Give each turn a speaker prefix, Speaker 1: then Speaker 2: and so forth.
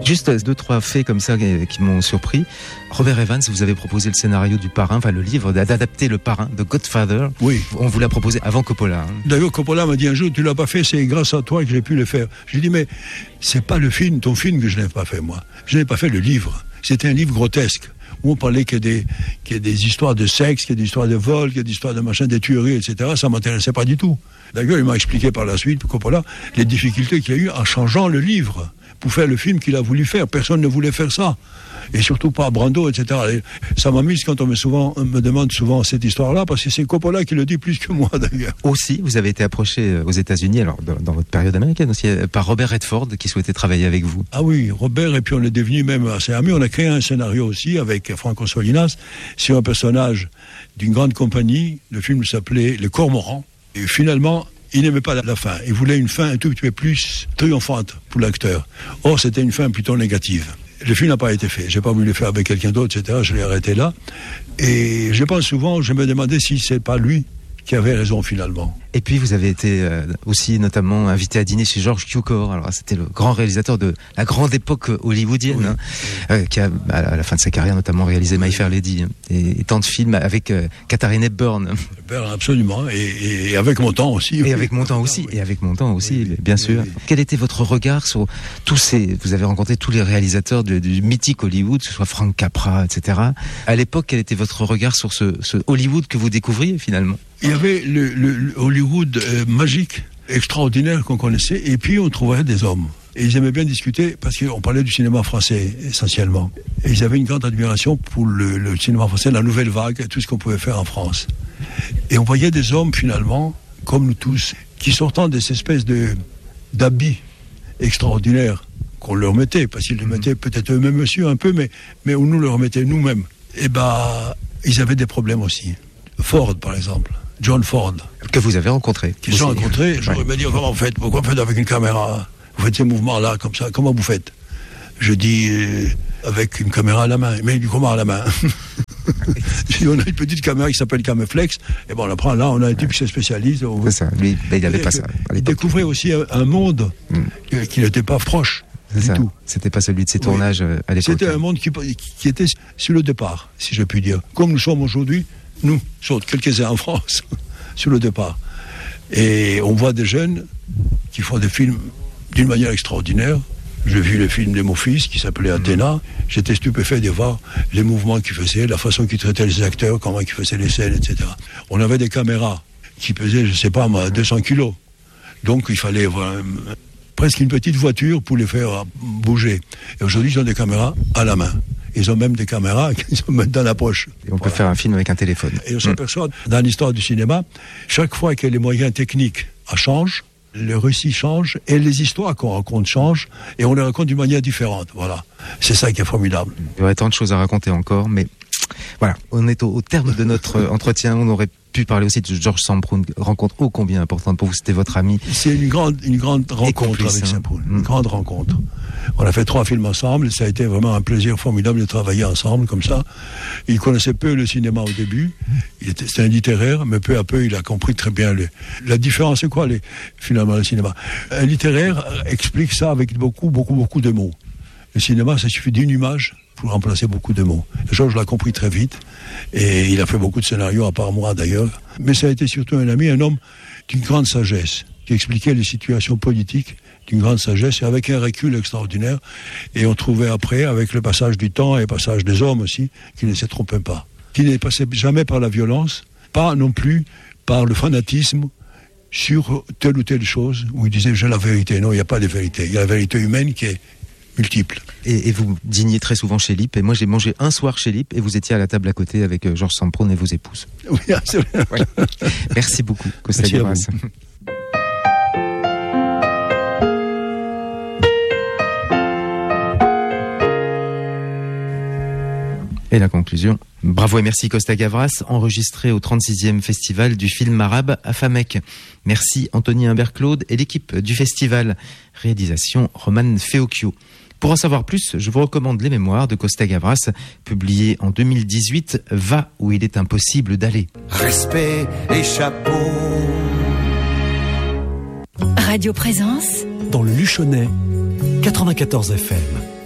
Speaker 1: Juste 2-3 faits comme ça qui m'ont surpris. Robert Evans, vous avez proposé le scénario du Parrain, enfin le livre, d'adapter le Parrain, de Godfather.
Speaker 2: Oui.
Speaker 1: On vous l'a proposé avant Coppola.
Speaker 2: D'ailleurs, Coppola m'a dit un jour, tu l'as pas fait, c'est grâce à toi que j'ai pu le faire. Je lui ai dit, mais c'est pas ton film que je n'ai pas fait, moi. Je n'ai pas fait le livre. C'était un livre grotesque, où on parlait que des histoires de sexe, que des histoires de vol, que des histoires de machin, des tueries, etc. Ça m'intéressait pas du tout. D'ailleurs, il m'a expliqué par la suite, Coppola, les difficultés qu'il y a eu en changeant le livre pour faire le film qu'il a voulu faire. Personne ne voulait faire ça. Et surtout pas Brando, etc. Et ça m'amuse quand on me demande souvent cette histoire-là, parce que c'est Coppola qui le dit plus que moi, d'ailleurs.
Speaker 1: Aussi, vous avez été approché aux États-Unis, alors dans votre période américaine aussi, par Robert Redford, qui souhaitait travailler avec vous.
Speaker 2: Ah oui, Robert, et puis on est devenu même assez amis. On a créé un scénario aussi avec Franco Solinas sur un personnage d'une grande compagnie. Le film s'appelait Le Cormoran. Et finalement, il n'aimait pas la fin. Il voulait une fin un tout petit peu plus triomphante pour l'acteur. Or, c'était une fin plutôt négative. Le film n'a pas été fait. J'ai pas voulu le faire avec quelqu'un d'autre, etc. Je l'ai arrêté là. Et je pense souvent, je me demandais si c'est pas lui qui avait raison finalement.
Speaker 1: Et puis vous avez été aussi notamment invité à dîner chez George Cukor. Alors c'était le grand réalisateur de la grande époque hollywoodienne, oui. Qui a à la fin de sa carrière notamment réalisé My Fair Lady et tant de films avec Katharine Hepburn.
Speaker 2: Absolument, et avec Montand aussi.
Speaker 1: Et avec Montand aussi, oui. Et avec Montand aussi, oui, bien sûr. Oui. Quel était votre regard sur vous avez rencontré tous les réalisateurs du mythique Hollywood, que ce soit Frank Capra, etc. À l'époque, quel était votre regard sur ce Hollywood que vous découvriez finalement?
Speaker 2: Il y avait le Hollywood magique, extraordinaire qu'on connaissait, et puis on trouvait des hommes. Et ils aimaient bien discuter, parce qu'on parlait du cinéma français, essentiellement. Et ils avaient une grande admiration pour le cinéma français, la nouvelle vague, tout ce qu'on pouvait faire en France. Et on voyait des hommes, finalement, comme nous tous, qui sortant de ces espèces d'habits extraordinaires qu'on leur mettait, parce qu'ils les mettaient peut-être eux-mêmes monsieur un peu, mais on nous le remettait nous-mêmes. Et ils avaient des problèmes aussi. Ford, par exemple. John Ford.
Speaker 1: Que vous avez rencontré.
Speaker 2: Qui sont rencontrés. J'aurais me dit, comment vous faites? Pourquoi vous faites avec une caméra? Vous faites ces mouvements-là, comme ça. Comment vous faites? Je dis, avec une caméra à la main. Mais du comment à la main? On a une petite caméra qui s'appelle Cameflex. Et bon, on la prend là, on a un type qui se spécialise.
Speaker 1: C'est ça. Lui, il n'avait pas ça.
Speaker 2: Il découvrait aussi un monde qui n'était pas proche.
Speaker 1: C'est ça. Tout. C'était pas celui de ses tournages à l'époque.
Speaker 2: C'était un monde qui était sur le départ, si je puis dire. Comme nous sommes aujourd'hui, nous, sur quelques-uns en France, sur le départ. Et on voit des jeunes qui font des films d'une manière extraordinaire. J'ai vu le film de mon fils qui s'appelait Athéna. J'étais stupéfait de voir les mouvements qu'il faisait, la façon qu'il traitait les acteurs, comment il faisait les scènes, etc. On avait des caméras qui pesaient, je sais pas moi, 200 kilos. Donc il fallait avoir presque une petite voiture pour les faire bouger. Et aujourd'hui, ils ont des caméras à la main. Ils ont même des caméras qu'ils ont même dans la poche.
Speaker 1: Et on peut faire un film avec un téléphone.
Speaker 2: Et on s'aperçoit, dans l'histoire du cinéma, chaque fois que les moyens techniques changent, le récit change et les histoires qu'on raconte changent et on les raconte d'une manière différente. Voilà. C'est ça qui est formidable.
Speaker 1: Il y aurait tant de choses à raconter encore, mais voilà, on est au terme de notre entretien. On aurait pu parler aussi de Georges Samprun, rencontre ô combien importante pour vous, c'était votre ami.
Speaker 2: C'est une grande rencontre avec Samprun, une grande rencontre. On a fait 3 films ensemble, ça a été vraiment un plaisir formidable de travailler ensemble comme ça. Il connaissait peu le cinéma au début, c'était un littéraire, mais peu à peu il a compris très bien la différence. C'est quoi finalement le cinéma? Un littéraire explique ça avec beaucoup de mots. Le cinéma, ça suffit d'une image pour remplacer beaucoup de mots. Georges l'a compris très vite, et il a fait beaucoup de scénarios, à part moi d'ailleurs. Mais ça a été surtout un ami, un homme d'une grande sagesse, qui expliquait les situations politiques d'une grande sagesse, et avec un recul extraordinaire. Et on trouvait après, avec le passage du temps et le passage des hommes aussi, qu'il ne se trompait pas. Qu'il ne passait jamais par la violence, pas non plus par le fanatisme, sur telle ou telle chose, où il disait « j'ai la vérité ». Non, il n'y a pas de vérité. Il y a la vérité humaine qui est multiple.
Speaker 1: Et vous dîniez très souvent chez Lippe, et moi j'ai mangé un soir chez Lippe, et vous étiez à la table à côté avec Georges Samprun et vos épouses.
Speaker 2: Oui, c'est vrai.
Speaker 1: Ouais. Merci beaucoup, Costa Gavras. Et la conclusion. Bravo et merci Costa Gavras, enregistré au 36e festival du film arabe à Famec. Merci Anthony Humbert-Claude et l'équipe du festival. Réalisation Roman Feocchio. Pour en savoir plus, je vous recommande les mémoires de Costa Gavras, publiées en 2018, Va où il est impossible d'aller.
Speaker 3: Respect et chapeau.
Speaker 4: Radio Présence.
Speaker 5: Dans le Luchonnais, 94 FM.